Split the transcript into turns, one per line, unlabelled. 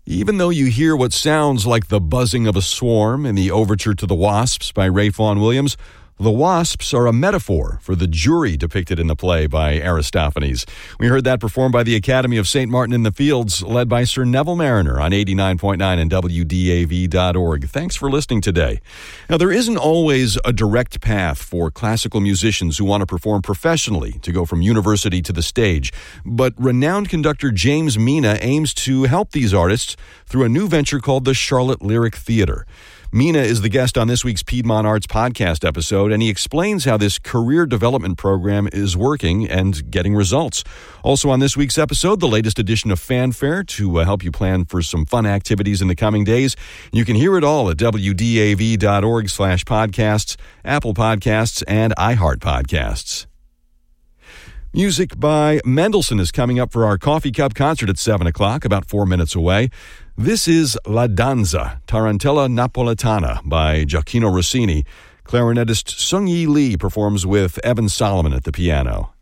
Even though you hear what sounds like the buzzing of a swarm in the overture to The Wasps by Ralph Vaughan Williams, the wasps are a metaphor for the jury depicted in the play by Aristophanes. We heard that performed by the Academy of St. Martin in the Fields, led by Sir Neville Mariner on 89.9 and WDAV.org. Thanks for listening today. Now, there isn't always a direct path for classical musicians who want to perform professionally to go from university to the stage, but renowned conductor James Mina aims to help these artists through a new venture called the Charlotte Lyric Theater. Mina is the guest on this week's Piedmont Arts podcast episode, and he explains how this career development program is working and getting results. Also on this week's episode, the latest edition of Fanfare to help you plan for some fun activities in the coming days. You can hear it all at WDAV.org/podcasts, Apple Podcasts, and iHeart Podcasts. Music by Mendelssohn is coming up for our Coffee Cup concert at 7 o'clock, about 4 minutes away. This is La Danza, Tarantella Napoletana by Gioacchino Rossini. Clarinetist Sung Yi Lee performs with Evan Solomon at the piano.